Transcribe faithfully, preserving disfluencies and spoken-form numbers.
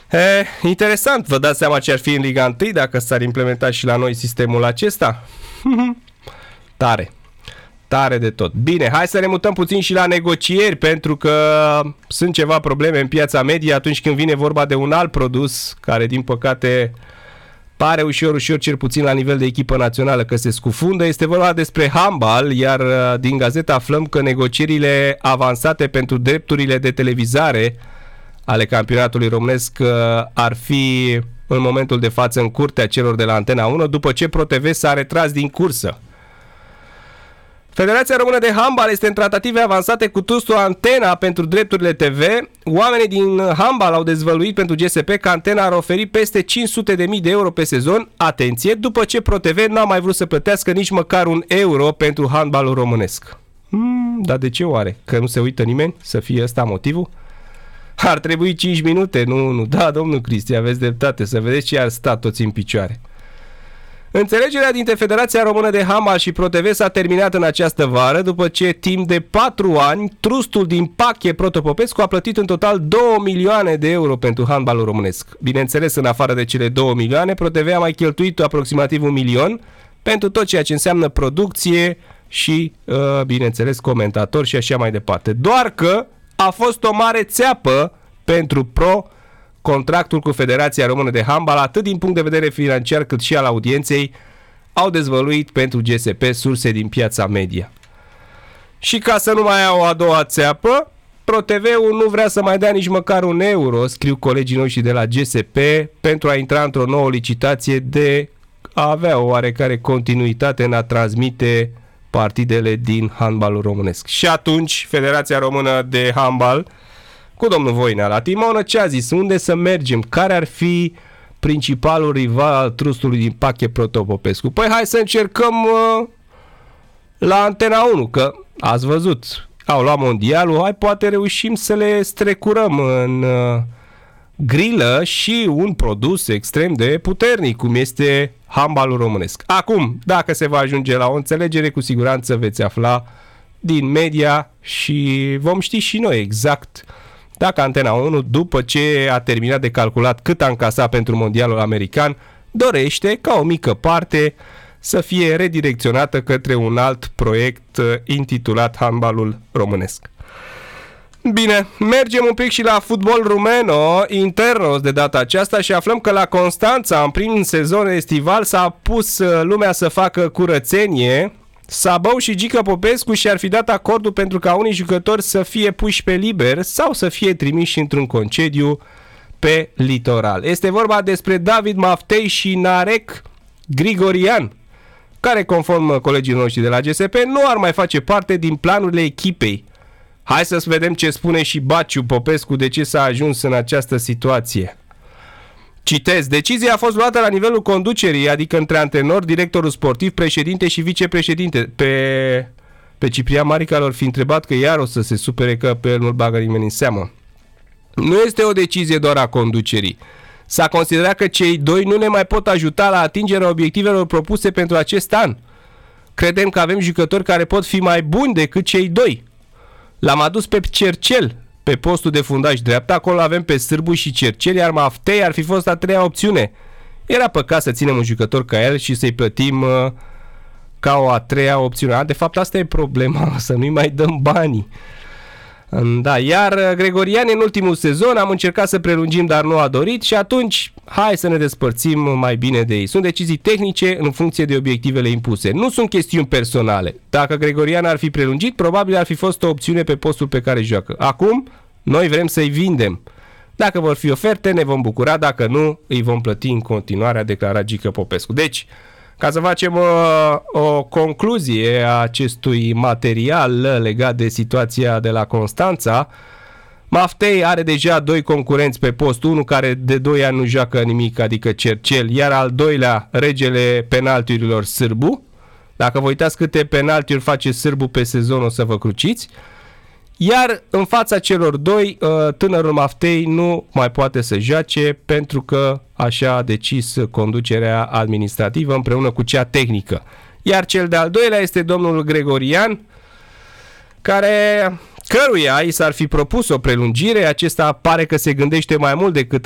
E, interesant, vă dați seama ce ar fi în Liga unu dacă s-ar implementa și la noi sistemul acesta? Tare. Tare de tot. Bine, hai să ne mutăm puțin și la negocieri, pentru că sunt ceva probleme în piața media atunci când vine vorba de un alt produs care, din păcate, pare ușor, ușor, cel puțin la nivel de echipă națională, că se scufundă. Este vorba despre handbal, iar din gazetă aflăm că negocierile avansate pentru drepturile de televizare ale campionatului românesc ar fi în momentul de față în curtea celor de la Antena unu, după ce ProTV s-a retras din cursă. Federația Română de Handbal este în tratative avansate cu trustul Antena pentru drepturile T V. Oamenii din handbal au dezvăluit pentru G S P că Antena ar oferi peste cinci sute de mii de euro pe sezon, atenție, după ce ProTV n-a mai vrut să plătească nici măcar un euro pentru handbalul românesc. Hmm, dar de ce oare? Că nu se uită nimeni? Să fie ăsta motivul? Ar trebui cinci minute, nu, nu. Da, domnul Cristi, aveți dreptate, să vedeți ce ar sta toți în picioare. Înțelegerea dintre Federația Română de Handbal și ProTV s-a terminat în această vară, după ce timp de patru ani trustul din Pache Protopopescu a plătit în total două milioane de euro pentru handbalul românesc. Bineînțeles, în afară de cele două milioane, ProTV a mai cheltuit aproximativ un milion pentru tot ceea ce înseamnă producție și, bineînțeles, comentatori și așa mai departe. Doar că a fost o mare țeapă pentru Pro contractul cu Federația Română de Handbal, atât din punct de vedere financiar cât și al audienței, au dezvăluit pentru G S P surse din piața media. Și ca să nu mai au a doua țeapă, ProTV-ul nu vrea să mai dea nici măcar un euro, scriu colegii noștri de la G S P, pentru a intra într-o nouă licitație de a avea o oarecare continuitate în a transmite partidele din handbalul românesc. Și atunci, Federația Română de Handbal, cu domnul Voinea la timonă, ce a zis? Unde să mergem? Care ar fi principalul rival al trustului din Pache Protopopescu? Păi hai să încercăm uh, la Antena unu, că ați văzut, au luat mondialul, hai poate reușim să le strecurăm în uh, grilă și un produs extrem de puternic, cum este handbalul românesc. Acum, dacă se va ajunge la o înțelegere, cu siguranță veți afla din media și vom ști și noi exact dacă Antena unu, după ce a terminat de calculat cât a încasat pentru mondialul american, dorește ca o mică parte să fie redirecționată către un alt proiect intitulat Handbalul Românesc. Bine, mergem un pic și la fotbal rumeno, internos de data aceasta, și aflăm că la Constanța, în prim sezon estival, s-a pus lumea să facă curățenie. Sabău și Gică Popescu și-ar fi dat acordul pentru ca unii jucători să fie puși pe liber sau să fie trimiși într-un concediu pe litoral. Este vorba despre David Maftei și Narek Grigorian, care, conform colegii noștri de la G S P, nu ar mai face parte din planurile echipei. Hai să vedem ce spune și Baciu Popescu, de ce s-a ajuns în această situație. Citez, decizia a fost luată la nivelul conducerii, adică între antrenor, directorul sportiv, președinte și vicepreședinte. Pe, pe Ciprian Marica l-or fi întrebat, că iar o să se supere că pe el nu-l bagă nimeni în seamă. Nu este o decizie doar a conducerii. S-a considerat că cei doi nu ne mai pot ajuta la atingerea obiectivelor propuse pentru acest an. Credem că avem jucători care pot fi mai buni decât cei doi. L-am adus pe Cercel pe postul de fundaș dreapta, acolo avem pe Sârbu și Cercel, iar Maftei ar fi fost a treia opțiune. Era păcat să ținem un jucător ca el și să-i plătim uh, ca o a treia opțiune. De fapt, asta e problema, să nu-i mai dăm banii. Da, iar Gregorian în ultimul sezon am încercat să prelungim, dar nu a dorit și atunci hai să ne despărțim mai bine de ei. Sunt decizii tehnice în funcție de obiectivele impuse. Nu sunt chestiuni personale. Dacă Gregorian ar fi prelungit, probabil ar fi fost o opțiune pe postul pe care joacă. Acum, noi vrem să-i vindem. Dacă vor fi oferte, ne vom bucura, dacă nu, îi vom plăti în continuare, a declarat Gică Popescu. Deci, ca să facem uh, o concluzie a acestui material legat de situația de la Constanța, Maftei are deja doi concurenți pe postul, unul care de doi ani nu joacă nimic, adică Cercel, iar al doilea, regele penaltiurilor, Sârbu. Dacă vă uitați câte penaltiuri face Sârbu pe sezon, o să vă cruciți. Iar în fața celor doi, tânărul Maftei nu mai poate să joace pentru că așa a decis conducerea administrativă împreună cu cea tehnică. Iar cel de-al doilea este domnul Gregorian, care, căruia i s-ar fi propus o prelungire. Acesta pare că se gândește mai mult decât